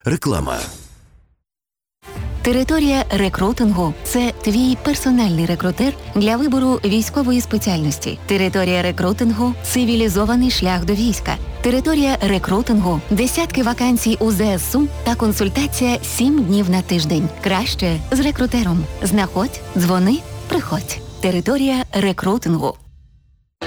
Реклама. Територія рекрутингу – це твій персональний рекрутер для вибору військової спеціальності. Територія рекрутингу – цивілізований шлях до війська. Територія рекрутингу – десятки вакансій у ЗСУ та консультація 7 днів на тиждень. Краще з рекрутером. Знаходь, дзвони, приходь. Територія рекрутингу.